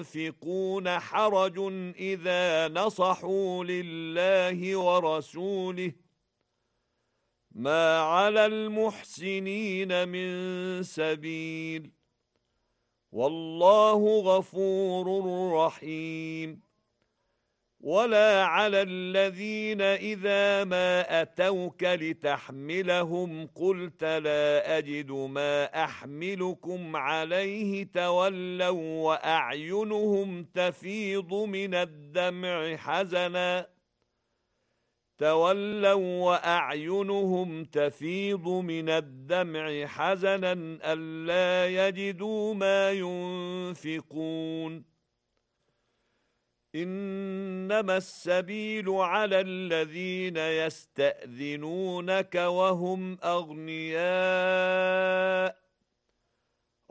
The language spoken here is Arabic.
ينفقون حرج إذا نصحوا لله ورسوله ما على المحسنين من سبيل والله غفور رحيم. ولا على الذين إذا ما أتوك لتحملهم قلت لا أجد ما أحملكم عليه تولوا وأعينهم تفيض من الدمع حزنا ألا يجدوا ما ينفقون. إنما السبيل على الذين يستأذنونك وهم أغنياء